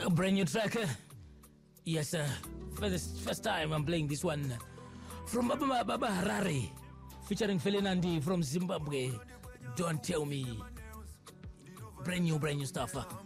A brand new track. Yes, sir. For the first time I'm playing this one from Baba Harare, featuring Felinandi from Zimbabwe. Don't tell me. Brand new stuff.